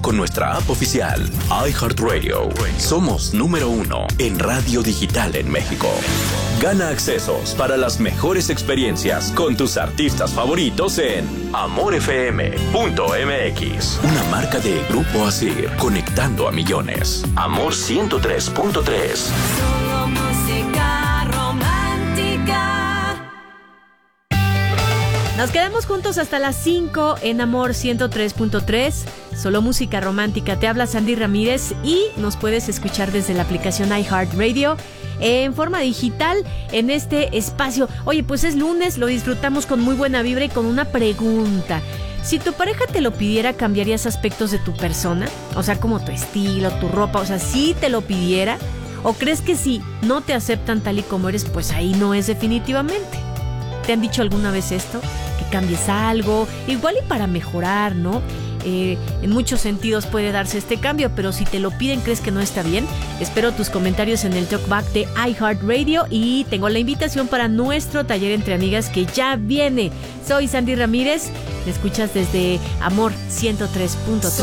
con nuestra app oficial iHeartRadio. Somos número 1 en radio digital en México. Gana accesos para las mejores experiencias con tus artistas favoritos en amorfm.mx. Una marca de Grupo Asir, conectando a millones. Amor 103.3. Solo música romántica. Nos quedamos juntos hasta las 5 en Amor 103.3. Solo música romántica. Te habla Sandy Ramírez y nos puedes escuchar desde la aplicación iHeartRadio en forma digital en este espacio. Oye, pues es lunes, lo disfrutamos con muy buena vibra y con una pregunta. Si tu pareja te lo pidiera, ¿cambiarías aspectos de tu persona? O sea, como tu estilo, tu ropa, o sea, ¿sí te lo pidiera? ¿O crees que si no te aceptan tal y como eres, pues ahí no es definitivamente? ¿Te han dicho alguna vez esto? Que cambies algo, igual y para mejorar, ¿no? En muchos sentidos puede darse este cambio, pero si te lo piden, ¿crees que no está bien? Espero tus comentarios en el Talkback de iHeartRadio y tengo la invitación para nuestro taller entre amigas que ya viene. Soy Sandy Ramírez, me escuchas desde Amor 103.3.